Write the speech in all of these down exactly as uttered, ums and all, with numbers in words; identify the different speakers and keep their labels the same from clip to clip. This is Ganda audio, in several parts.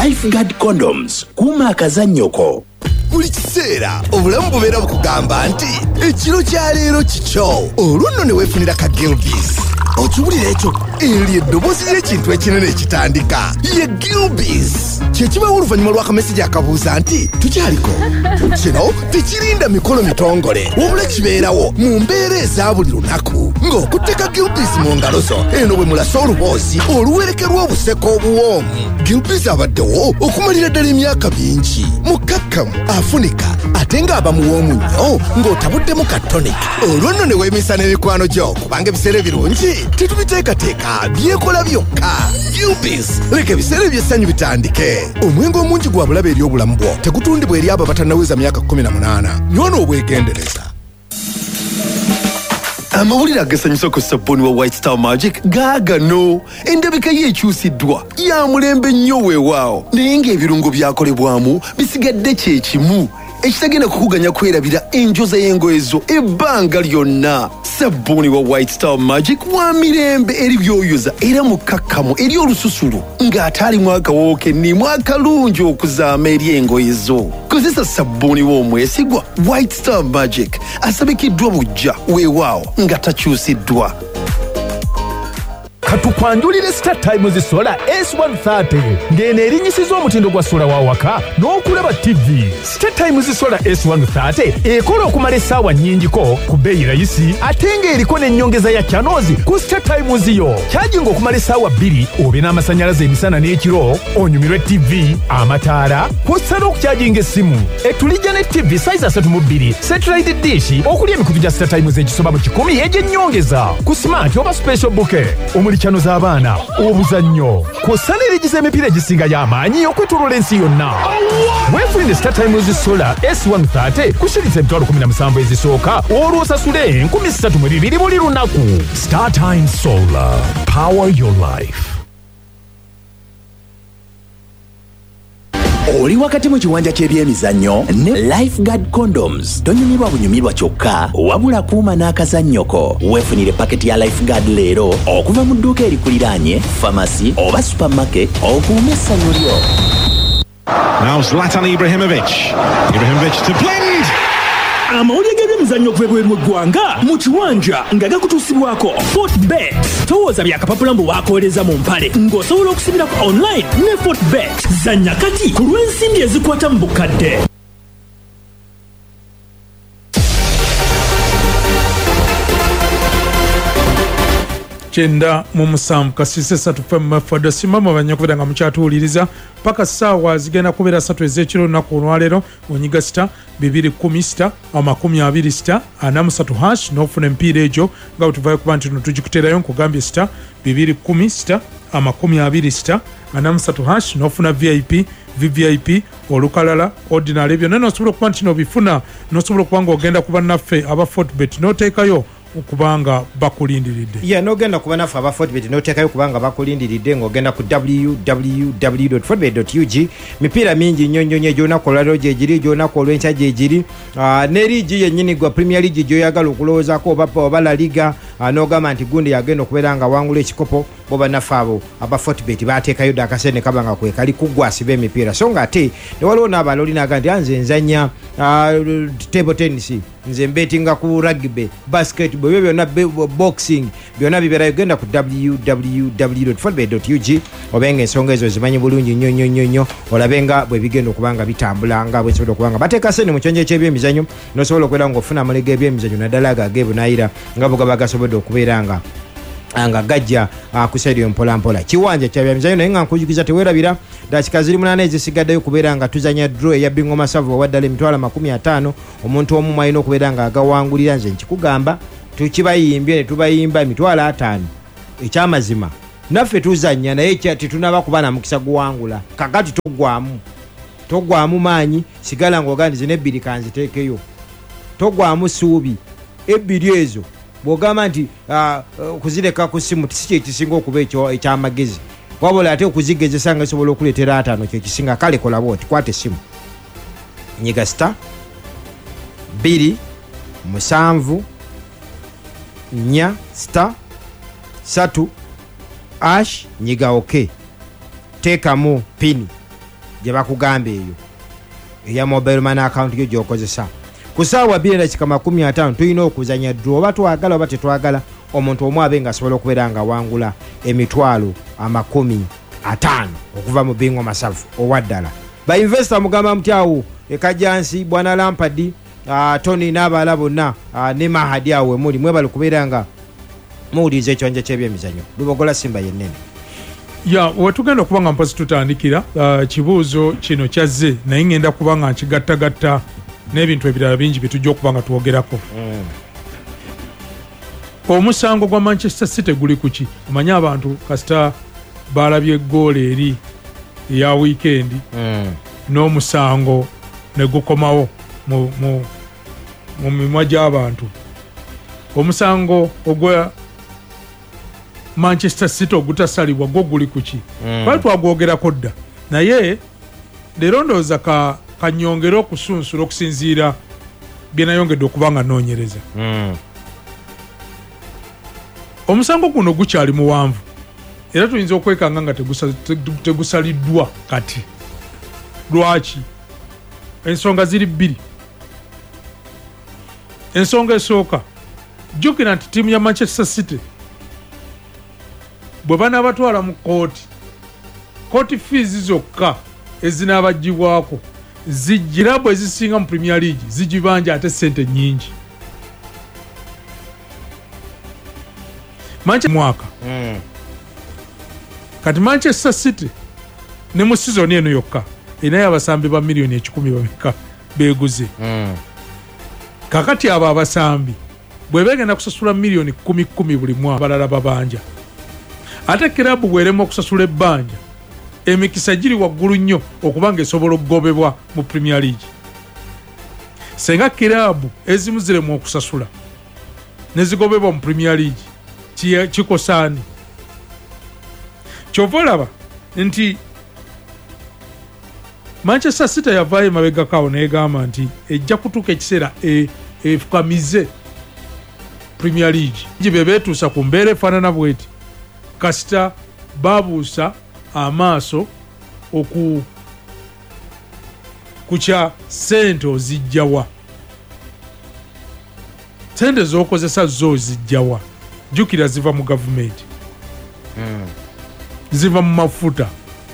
Speaker 1: Lifeguard Condoms kuuma akazannyoko.
Speaker 2: Buli kiseera obulamu bubeera bukugamba nti ekiro kya leero kikyo olwo ne weefunira ka Gilbis. Okiwulira ekyo eri eddoboozi ly'ekintu ekinene ekitandika ye Gilbis. Kyekibawo oluvannyuma lw'akamesejja akabuuza nti tukyaliko. Kino tekirinda mikolo mitongole wabula kibeerawo mu mbeera eza buli lunaku ng'okutte ka Gilbis mu ngalo zo eno bwe mulasa oluboozi oluwerekerwa obuseko obuwoomu. Gilbis abaddewo okumalira ddala emyaka mingi mukakkamu afunika ate ng'aba muwoomu nnyo ng'otabuddemu ka tonic. Olwo nno ne weemisa n'emikwano gyo kubanga ebiseera ebirungi tetubiteekateeka byekola byokka. Gilbis leka ebiseera eby'essanyu bitandike. Omwenge omungi gwa bulabe eri obulamu bwo tegutundibwa eri abo abatannaweza myaka kumi na munaana. Nywona obwegendereza. Amawulire agasanyusa ku sabbuuni wa White Star Magic gaagano. Endabika ye ekyusiddwa ya mulembe nnyo weewaawo naye ng'ebirungo byakolebwamu bisigadde kye kimu ekitagenda kukuganya kwerabira enjoza y'engoye zo ebbanga lyonna. Sabbuuni wa White Star Magic wa mirembe eri byoyoza era mukakkamu eri olususulu ng'ate alimu akawoowo kennimu akalungi okuzaama eri engoye zo. Kozesa sabbuuni w'omwesigwa White Star Magic asabikiddwa bujja weewaawo nga takyusiddwa.
Speaker 3: Katukwanjulire Star Times Solar S one thirty ngene erinyisiza omutindo gwa sola wa waka n'okulaba T V. Star Times Solar S one thirty ekola okumala essaawa nnyingiko ku bbeeyi rayisi ate ng'eriko n'ennyongeza ya channels ku Star Times yo. Charging okumala essaawa bbiri obe n'amasannyalaze emisana n'ekiro onyumirwe T V, amataala, kw'ossa n'okucharginga essimu. Etulijja ne T V size asatu mu bbiri satellite dish okuli emikutu gya Star Times egisoba mu kikumi egy'ennyongeza ku smart oba special bouquet omuli chano z'abaana obuzannyo kw'ossa n'erigiza emipiira egisinga y'amaanyi okwetooloola ensi yonna. Weefunire Star Times Solar S one thirty kushiriza emitwalo kumi na musanvu ezisooka olw'osasule enkumi ssatu mu bibiri buli lunaku. Star Times Solar, power your life.
Speaker 1: Oli wakati mu kiwanja ky'ebyemizannyo ne Lifeguard Condoms tonyumirwa bunyumirwa kyokka wabula kuuma n'akazannyoko. Weefunire paketi ya Lifeguard leero okuva mu dduuka erikuliraanye, famasi oba supermarket okuuma essanyu lyo.
Speaker 4: Now Zlatan Ibrahimovic. Ibrahimovic to blend.
Speaker 5: Amawulire g'ebyemizannyo okuva ebweru w'eggwanga mu kiwanja nga gakutuusibwako Fortbet. Towooza byakapapula mbu waakolereza mu mpale ng'osobola okusibira ku online ne Fortbet. Zannya kati ku lw'ensimbi ezikwata mu bukadde.
Speaker 6: Chenda mu musanvu kasise satu fm fado simama banyakubira nga mukyatuuliriza paka ssaawa zigenda kubeera ssatu ez'ekiro lunaku olwaleero onyiga sita bibiri kumi sita amakumi abiri sita ana musatu hash n'ofuna empiira egyo nga bwe tuvaayo kuba nti no tugikuterayo nkugambye sita bibiri kumi sita amakumi abiri sita ana musatu hash n'ofuna vip vvip olukalala ordinary ebyo naye nosobola okuba nti nobifuna nosobola okuba nga ogenda kuba naffe aba Fortbet n'oteekayo okubanga bakulindiridde.
Speaker 7: Yeah, no genda kuba naffe aba Fortbet n'oteekayo kubanga bakulindiridde ng'ogenda ku w w w dot fortbet dot u g. Mipiira mingi nnyo nnyo nnyo gy'olunaku olwaleero gyegiri, gy'olunaku olw'enkya gyegiri. Uh, ne liigi yennyini gwa Premier League gy'oyagala okulowoozaako oba, oba La Liga uh, n'ogamba nti gundi yagenda okubeera nga wangula ekikopo bo bannaffe abo aba Fortbet baateekayo dda akasente kaba nga kwe kali kuggwasiba emipiira. So ng'ate ne waliwo n'abalala olinaga nti nze nzanya uh, table tennis, nze mbetinga ku rugby, basketball, bwe byonna boxing, byonna bibeerayo. Genda ku w w w dot fortbet dot u g obenga ensonga ezo zimanyi bulungi nnyo nnyo nnyo nnyo olabenga bwe bigenda okuba nga bitambula nga bwe nsobola okuba nga bateeka ssente mu kyonje ky'ebyemizannyo n'osobola okubeera ng'ofuna amulega ebyemizannyo naddala ago ag'ebunaayira nga bwe gaba gasobodde okubeera nga anga gajja uh, kusaidio mpola mpola. Kiwanja kya byamizannyo naye nga nkujukiza teweerabira dakika ziri munaana ezisigaddeyo okubeera nga tuzanya draw eya Bingoma Savo waddala emitwalo amakumi ataano omuntu omu mwalina okubeera nga agawangulira. Nze nkikugamba tukibayimbye ne tubayimba emitwalo ataano ekyamazima naffe tuzanya naye tetunaba kuba na mukisa guwangula. Kakati togwamu togwamu maanyi sigala ng'ogandize n'ebbiri kanziteekeyo, togwamu suubi ebbiri ezo bw'ogamba nti uh, kuzireka ku simu si ekisinga okuba ekyamagezi wabula ate okuzigezesa nga sobola okuleetera ataano kyekisinga. Kale kola bwoti, kwata essimu nyiga sita bbiri musanvu nnya sita satu ash nyiga oke teekamu pini gye bakugamba eyo eya mobile money account yo gy'okozesa ku ssaawa bbiri dakika makumi ataano tulina okuzanya draw oba twagala oba tetwagala omuntu omu abe nga asobola okubeera nga wangula emitwalo amakumi ataano okuva mu bingo masavu owaddala bainvesita mugamba mutyawo ekajjansi bwana Lampard uh, Tony n'abalala bonna uh, ne Mahadi awe muli mwebali kubeera nga muwuliriza ekiwanja ky'ebyemizannyo Lubogola Simba yennene
Speaker 6: ya wetugenda okuba nga mpasi tutandikira uh, kibuuzo kino kyazze naye ngenda kuba nga nkigattagatta n'ebintu ebirala bingi bitujja okuba nga twogerako mm. omusango gwa Manchester City guli kuki omanyi abantu kasita balabye eggoolo eri ya weekend mm. n'omusango ne gukomawo mu, mu, mu mimwa gy'abantu omusango ogwa Manchester City ogutasalibwa gwo guli kuki mm. twali twagwogerako dda naye leero ndowooza ka kanyongera okusunsula okusinziira bye nayongedde okuba nga noonyereza mm. omusango guno gukyali muwanvu era tuyinza okwekanga nga tegusaliddwa kati lwaki ensonga ziri bbiri ensonga esooka jjukira nti ttiimu ya Manchester City bwe banaabatwala mu kooti kooti fees zokka ezinaabagibwako zijirabu ezisinga mu Premier League zijibanja ate sente nyingi Manchester mwaka mm. kati Manchester City ne mu season eno yokka inayo abasambi ba milioni ekikumi bameka beguze mm. kakati abo abasambi bwe begenda kusasula milioni kumi kumi buli mwaka balala babanja ate kirabu bwerema okusasula ebbanja emikisa giri waggulu nnyo okubanga esobola okugobebwa mu Premier League senga kirabu ezimu ziremu okusasula nezigobebwa mu Premier League kikosaani kyova olaba nti Manchester City yavaayo emabegakawo negamba nti ejja kutuuka ekiseera efukamize Premier League gibe beetuusa ku mbeera efaanana bweti kasita babuusa amaaso oku kukya sente ozijjawa sente z'okozesa zo ozijjawa jukira ziva mu gavumenti mm. ziva mu mafuta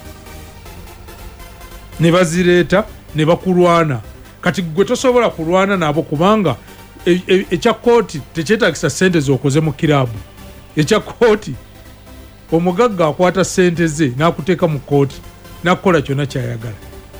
Speaker 6: ne bazireeta ne bakulwana kati gwe tosobola kulwana nabo kubanga ekya kooti tekyetagisa sente z'okoze mu kirabu ekya kooti omugagga akwata sente ze n'akuteeka mu kooti n'akukola kyonna kyayagala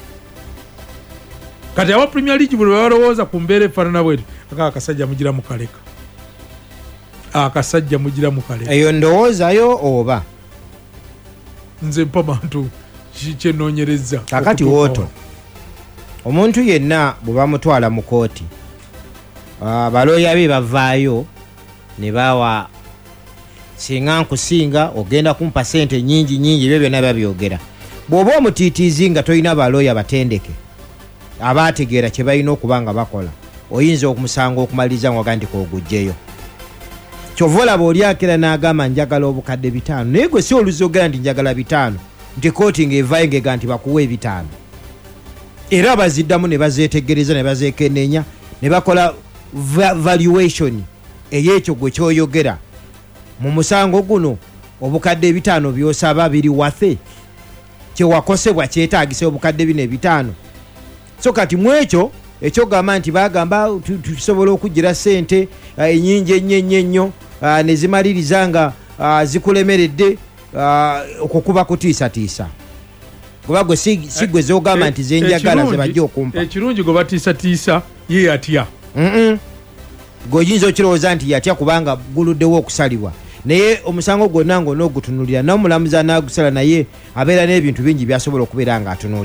Speaker 6: kati aba Premier League buli balowooza ku mbeera efaanana bweti aka akasajja mugira mukaleka akasajja mugira mukaleka
Speaker 7: eyo ndowoozayo oba
Speaker 6: nze mpa bantu kyenoonyereza
Speaker 7: kakati wooto omuntu yenna bwe bamutwala mu kooti balooya be bavaayo ne bawa singa nkusinga ogenda kumpa sente nyingi nyingi ebyo byonna babyogera bw'oba omutiitiizi nga tolina balooya batendeke abaategeera kye balina okuba nga bakola oyinza okumusanga okumaliriza nga nti koogujjeyo kyova olaba oli akera n'agamba njagala obukadde bitaano naye gwe si oluzogera nti njagala bitaano nti kooti ng'evaayo ngega nti bakuwa ebitaano era baziddamu ne bazeetegereza ne bazeekenneenya ne bakola valuation ey'ekyo gwe kyoyogera mu musango guno obukadde ebitaano byosaba biri wafe kyewakosebwa kyetaagisa obukadde bino ebitaano so kati mu ekyo ekyogamba nti bagamba tusobola okugira sente enyingi ennyo ennyo ennyo ne zimaliriza nga zikulemeredde okukuba kutiisatiisa kuba gwe si gwe zogamba nti zenjagala ze bajja okumpa
Speaker 6: ekirungi gwe batiisatiisa ye yatya
Speaker 7: gweoyinza okirowooza nti yatya kubanga guluddewo okusalibwa naye omusango gwonna ng'onoogutunulira n'omulamuzi anaagusala naye abeera n'ebintu bingi byasobola okubeera nga atunuulira